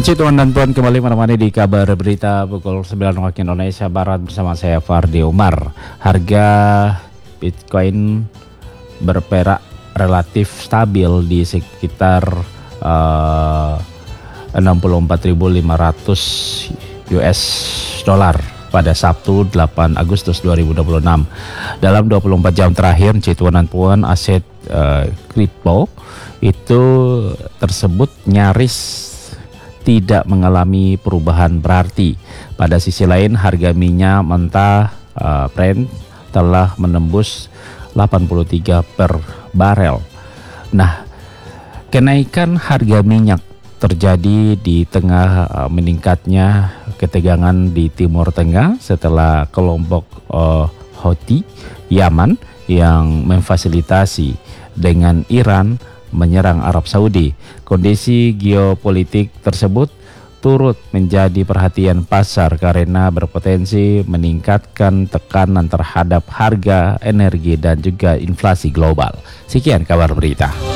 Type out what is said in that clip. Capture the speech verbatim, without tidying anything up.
kasih teman dan puan kembali menemani di kabar berita pukul sembilan waktu Indonesia Barat bersama saya Fardi Umar. Harga Bitcoin berperak relatif stabil di sekitar uh, enam puluh empat ribu lima ratus U S dollar pada Sabtu delapan Agustus dua ribu dua puluh enam. Dalam dua puluh empat jam terakhir, tuan dan puan aset uh, kripto itu tersebut nyaris tidak mengalami perubahan berarti. Pada sisi lain, harga minyak mentah uh, Brent telah menembus delapan puluh tiga per barel. Nah, kenaikan harga minyak terjadi di tengah uh, meningkatnya ketegangan di Timur Tengah setelah kelompok uh, Houthi Yaman yang memfasilitasi dengan Iran menyerang Arab Saudi. Kondisi geopolitik tersebut turut menjadi perhatian pasar karena berpotensi meningkatkan tekanan terhadap harga energi dan juga inflasi global. Sekian kabar berita.